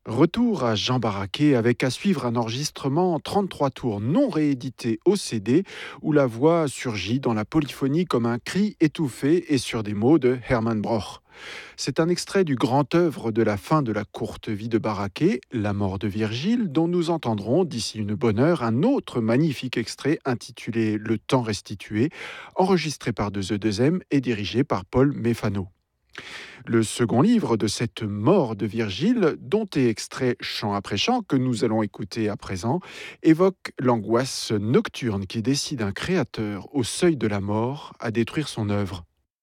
Retour à Jean Barraquet avec à suivre un enregistrement en 33 tours non réédité au CD où la voix surgit dans la polyphonie comme un cri étouffé et sur des mots de Hermann Broch. C'est un extrait du grand œuvre de la fin de la courte vie de Barraquet, La mort de Virgile, dont nous entendrons d'ici une bonne heure un autre magnifique extrait intitulé Le temps restitué, enregistré par De The et dirigé par Paul Méfano. Le second livre de cette mort de Virgile, dont est extrait chant après chant, que nous allons écouter à présent, évoque l'angoisse nocturne qui décide un créateur au seuil de la mort à détruire son œuvre.